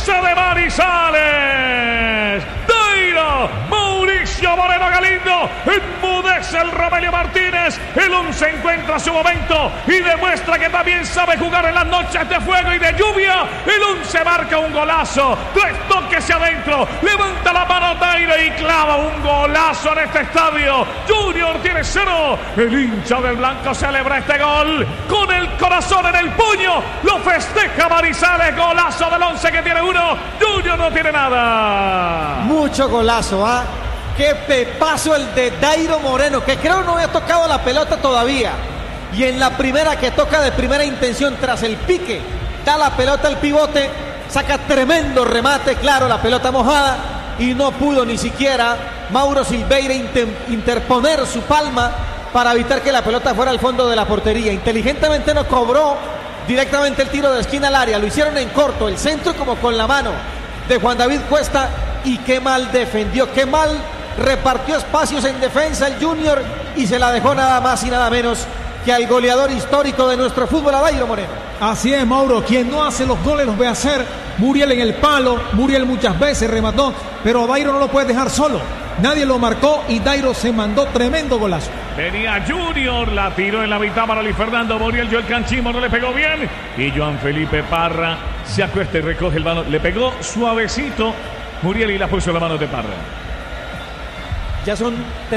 11 de Manizales. Dairo, Mauricio Moreno Galindo, enmudece el Romelio Martínez. El 11 encuentra su momento y demuestra que también sabe jugar en las noches de fuego y de lluvia. El 11 marca un golazo, 3 toques hacia adentro, levanta la mano Dairo y clava un golazo en este estadio. Junior tiene 0. El hincha del blanco celebra este gol con el corazón en el puño. Lo festeja Manizales. Golazo del 11 que tiene 1. Junior no tiene nada. Mucho golazo, ¿ah? Qué pepazo el de Dairo Moreno, que creo no había tocado la pelota todavía. Y en la primera que toca de primera intención, tras el pique, da la pelota al pivote, saca tremendo remate, claro, la pelota mojada, y no pudo ni siquiera Mauro Silveira interponer su palma para evitar que la pelota fuera al fondo de la portería. Inteligentemente no cobró directamente el tiro de esquina al área, lo hicieron en corto, el centro como con la mano de Juan David Cuesta, y qué mal defendió, qué mal repartió espacios en defensa el Junior, y se la dejó nada más y nada menos que al goleador histórico de nuestro fútbol, a Dairo Moreno. Así es, Mauro, quien no hace los goles los ve hacer. Muriel en el palo, Muriel muchas veces remató, pero Dairo no lo puede dejar solo. Nadie lo marcó y Dairo se mandó tremendo golazo. Venía Junior, la tiró en la mitad para Luis Fernando Muriel, Joel Canchimbo no le pegó bien, y Joan Felipe Parra se acuesta y recoge el balón, le pegó suavecito Muriel y la puso en la mano de Parra. Ya son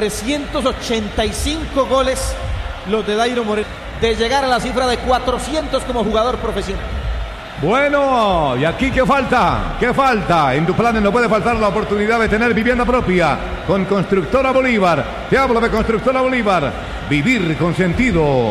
385 goles los de Dairo Moreno, de llegar a la cifra de 400 como jugador profesional. Bueno, ¿y aquí qué falta? ¿Qué falta? En tu plan no puede faltar la oportunidad de tener vivienda propia con Constructora Bolívar. Te hablo de Constructora Bolívar. Vivir con sentido.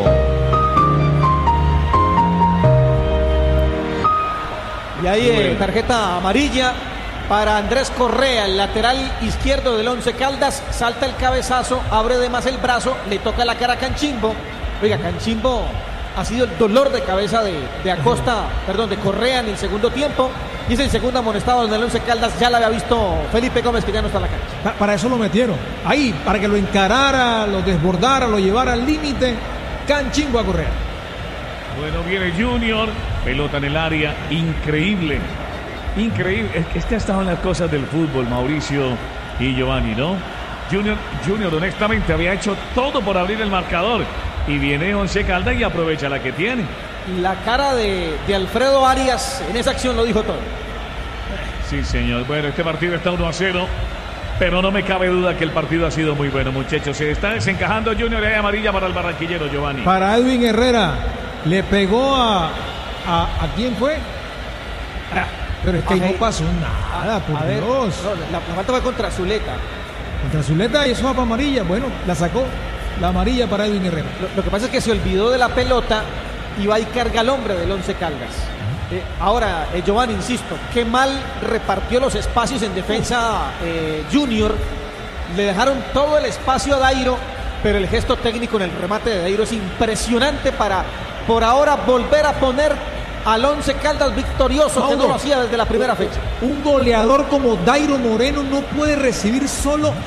Y ahí tarjeta amarilla para Andrés Correa, el lateral izquierdo del Once Caldas. Salta el cabezazo, abre de más el brazo, le toca la cara a Canchimbo. Oiga, Canchimbo ha sido el dolor de cabeza de Correa en el segundo tiempo, y es el segundo amonestado en el Once Caldas. Ya lo había visto Felipe Gómez, que ya no está en la cancha. Para eso lo metieron ahí, para que lo encarara, lo desbordara, lo llevara al límite. Canchimbo a Correa. Bueno, viene Junior, pelota en el área, increíble. Es que ha estado en las cosas del fútbol, Mauricio y Giovanni, ¿no? Junior honestamente había hecho todo por abrir el marcador, y viene Once Caldas y aprovecha la que tiene. La cara de Alfredo Arias en esa acción lo dijo todo. Sí, señor. Bueno, este partido está 1-0, pero no me cabe duda que el partido ha sido muy bueno, muchachos. Se está desencajando Junior, y hay amarilla para el barranquillero, Giovanni. Para Edwin Herrera, le pegó a ¿quién fue? Pero es que no pasó nada, por Dios. No, la falta fue contra Zuleta. Contra Zuleta, y eso va para amarilla. Bueno, la sacó. La amarilla para Edwin Herrera. Lo que pasa es que se olvidó de la pelota y va y carga al hombre del Once Caldas. Ahora, Giovanni, insisto, qué mal repartió los espacios en defensa Junior. Le dejaron todo el espacio a Dairo, pero el gesto técnico en el remate de Dairo es impresionante para, por ahora, volver a poner al Once Caldas victorioso, Mauro, que no lo hacía desde la primera fecha. Un goleador como Dairo Moreno no puede recibir solo